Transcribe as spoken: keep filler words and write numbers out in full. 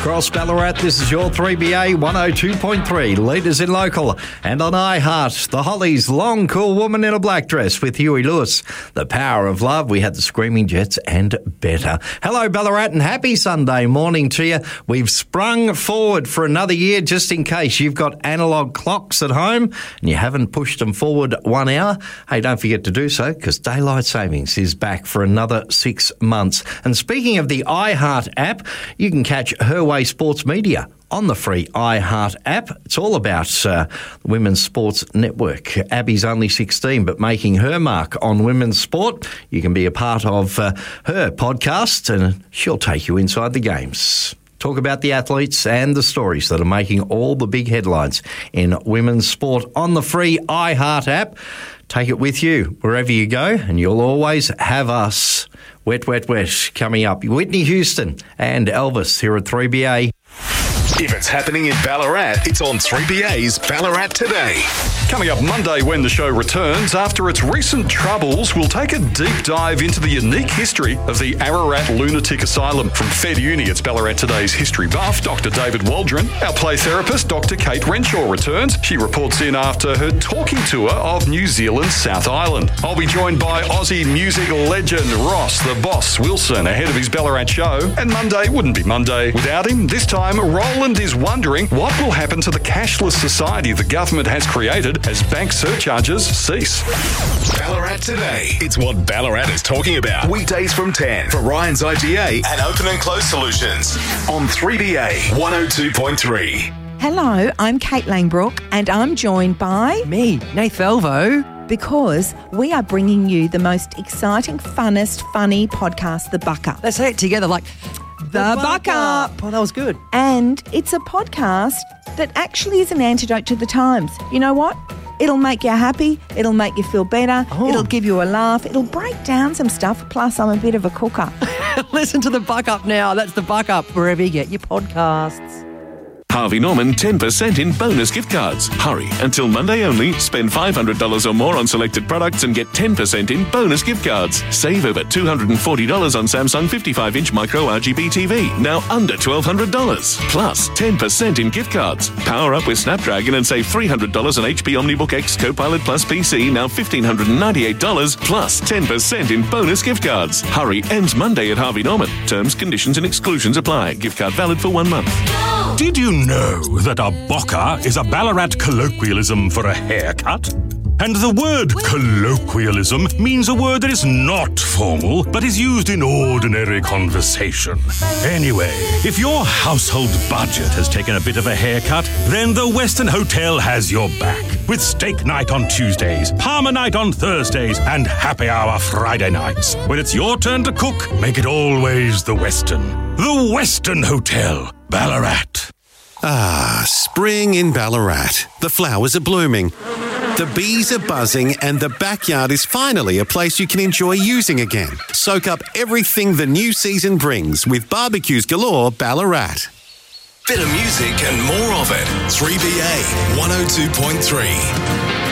Across Ballarat, this is your three B A one oh two point three, leaders in local. And on iHeart, the Hollies, long, cool woman in a black dress with Huey Lewis. The Power of Love, we had the Screaming Jets and Better. Hello, Ballarat, and happy Sunday morning to you. We've sprung forward for another year, just in case you've got analogue clocks at home and you haven't pushed them forward one hour. Hey, don't forget to do so, because Daylight Savings is back for another six months. And speaking of the iHeart app, you can catch Her Way Sports Media on the free iHeart app. It's all about uh, the Women's Sports Network. Abby's only sixteen, but making her mark on women's sport. You can be a part of uh, her podcast, and she'll take you inside the games. Talk about the athletes and the stories that are making all the big headlines in women's sport on the free iHeart app. Take it with you wherever you go, and you'll always have us. Wet, wet, wet coming up. Whitney Houston and Elvis here at three B A. If it's happening in Ballarat, it's on three B A's Ballarat Today. Coming up Monday when the show returns, after its recent troubles, we'll take a deep dive into the unique history of the Ararat Lunatic Asylum. From Fed Uni, it's Ballarat Today's history buff, Doctor David Waldron. Our play therapist, Doctor Kate Renshaw, returns. She reports in after her talking tour of New Zealand's South Island. I'll be joined by Aussie music legend Ross, the Boss Wilson, ahead of his Ballarat show. And Monday wouldn't be Monday without him. This time, Roland is wondering what will happen to the cashless society the government has created as bank surcharges cease. Ballarat Today. It's what Ballarat is talking about. Weekdays from ten for Ryan's I G A and Open and Close Solutions on three B A one oh two point three. Hello, I'm Kate Langbrook, and I'm joined by... Me, Nath Velvo. Because we are bringing you the most exciting, funnest, funny podcast, The Buck Up. Let's say it together like... The, the Buck Up. Up. Oh, that was good. And it's a podcast that actually is an antidote to the times. You know what? It'll make you happy. It'll make you feel better. Oh. It'll give you a laugh. It'll break down some stuff. Plus, I'm a bit of a cooker. Listen to The Buck Up now. That's The Buck Up, wherever you get your podcasts. Harvey Norman ten percent in bonus gift cards. Hurry, until Monday only. Spend five hundred dollars or more on selected products and get ten percent in bonus gift cards. Save over two hundred forty dollars on Samsung fifty-five inch micro R G B T V, now under twelve hundred dollars. Plus ten percent in gift cards. Power up with Snapdragon and save three hundred dollars on H P OmniBook X Copilot Plus P C, now one thousand five hundred ninety-eight dollars, plus ten percent in bonus gift cards. Hurry, ends Monday at Harvey Norman. Terms, conditions and exclusions apply. Gift card valid for one month. Did you know that a bocker is a Ballarat colloquialism for a haircut? And the word colloquialism means a word that is not formal, but is used in ordinary conversation. Anyway, if your household budget has taken a bit of a haircut, then the Western Hotel has your back. With steak night on Tuesdays, Palmer night on Thursdays, and happy hour Friday nights. When it's your turn to cook, make it always the Western. The Western Hotel, Ballarat. Ah, spring in Ballarat. The flowers are blooming. The bees are buzzing, and the backyard is finally a place you can enjoy using again. Soak up everything the new season brings with Barbecues Galore Ballarat. Bit of music and more of it. three B A one oh two point three.